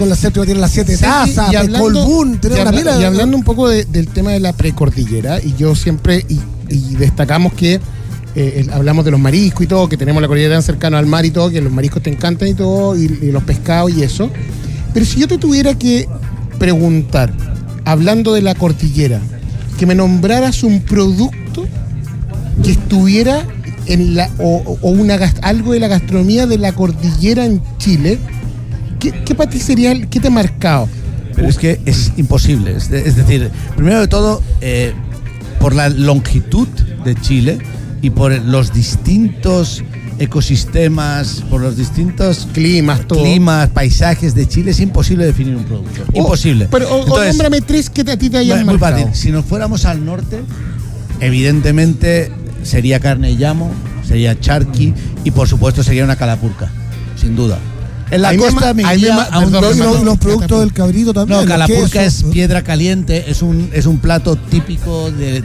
Con la séptima tiene las 7 tazas, Colbún, tenemos una pila. Y hablando un poco del tema de la precordillera, y yo siempre, y destacamos que hablamos de los mariscos y todo, que tenemos la cordillera tan cercana al mar y todo, que los mariscos te encantan y todo, y los pescados y eso. Pero si yo te tuviera que preguntar, hablando de la cordillera, que me nombraras un producto que estuviera en algo de la gastronomía de la cordillera en Chile, ¿qué para ti sería, qué te ha marcado? Pero es que es imposible. Es decir, primero de todo, por la longitud de Chile y por los distintos ecosistemas, por los distintos climas, paisajes de Chile, es imposible definir un producto. Imposible. Pero nómbrame tres que a ti te hayan muy marcado. fácil. Si nos fuéramos al norte, evidentemente sería carne de llamo, sería charqui y por supuesto sería una calapurca, sin duda. En la costa me iría a los productos del cabrito también. No, calapurca es piedra caliente, es un plato típico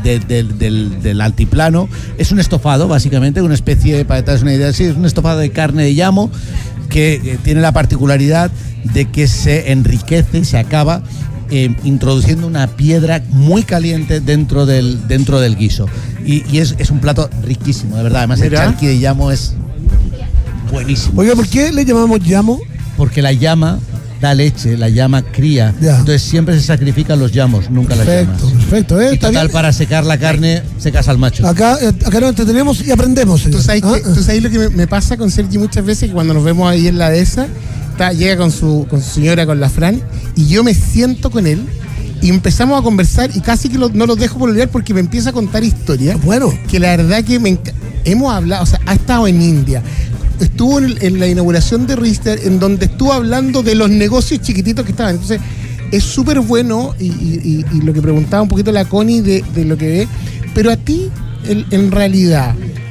del altiplano. Es un estofado, básicamente, una especie, para que te das una idea, sí, es un estofado de carne de llamo que tiene la particularidad de que se enriquece, se acaba introduciendo una piedra muy caliente dentro del guiso. Y es un plato riquísimo, de verdad. Además, el charqui de llamo es buenísimo. Oiga, ¿por qué le llamamos llamo? Porque la llama da leche, la llama cría. Ya. Entonces siempre se sacrifican los llamos, nunca las llamas. Perfecto. Y total, para secar la carne, se casa al macho. Acá nos entretenemos y aprendemos. ¿Tú sabes lo que me pasa con Sergi muchas veces? Que cuando nos vemos ahí en la dehesa, llega con su señora, con la Fran, y yo me siento con él y empezamos a conversar y casi que no los dejo por olvidar porque me empieza a contar historias. Bueno. Que la verdad que hemos hablado, o sea, ha estado en India. Estuvo en la inauguración de Rister, en donde estuvo hablando de los negocios chiquititos que estaban. Entonces, es súper bueno, y lo que preguntaba un poquito la Connie de lo que ve. Pero a ti, en realidad,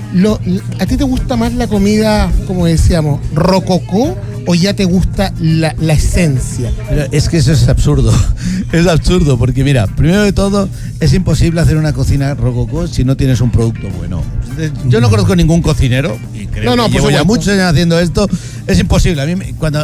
¿a ti te gusta más la comida, como decíamos, rococó, o ya te gusta la esencia? Pero es que eso es absurdo. Es absurdo, porque mira, primero de todo, es imposible hacer una cocina rococó si no tienes un producto bueno. Yo no conozco ningún cocinero, y creo que llevo ya muchos años haciendo esto. Es imposible. A mí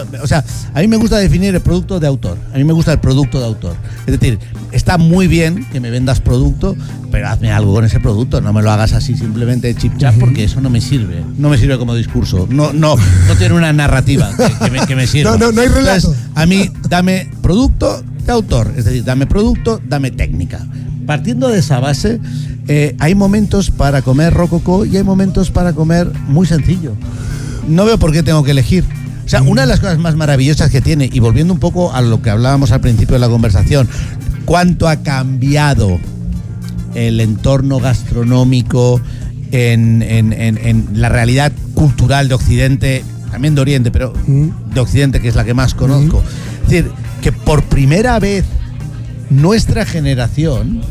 me gusta definir el producto de autor. A mí me gusta el producto de autor. Es decir, está muy bien que me vendas producto, pero hazme algo con ese producto. No me lo hagas así simplemente chip chap, porque eso no me sirve. No me sirve como discurso. No tiene una narrativa que me sirva. No hay relato. Entonces, a mí, dame producto de autor. Es decir, dame producto, dame técnica. Partiendo de esa base, hay momentos para comer rococó y hay momentos para comer muy sencillo. No veo por qué tengo que elegir. O sea, una de las cosas más maravillosas que tiene, y volviendo un poco a lo que hablábamos al principio de la conversación, cuánto ha cambiado el entorno gastronómico en la realidad cultural de Occidente, también de Oriente, pero de Occidente, que es la que más conozco. Es decir, que por primera vez nuestra generación,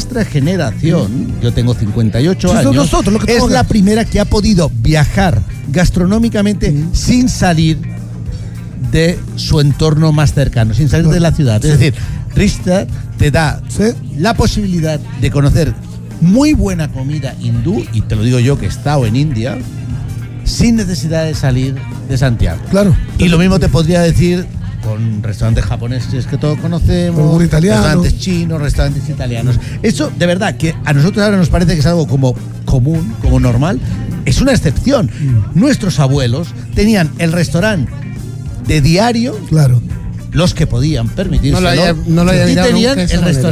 yo tengo 58 años, es la primera que ha podido viajar gastronómicamente sin salir de su entorno más cercano, sin salir de la ciudad. Es decir, Richter te da la posibilidad de conocer muy buena comida hindú, y te lo digo yo que he estado en India, sin necesidad de salir de Santiago. Claro. Y lo mismo te podría decir con restaurantes japoneses que todos conocemos, restaurantes chinos, restaurantes italianos. Eso, de verdad, que a nosotros ahora nos parece que es algo como común, como normal, es una excepción. Nuestros abuelos tenían el restaurante de diario, claro, los que podían permitírselo, no lo había y mirado tenían nunca de esa el restaurante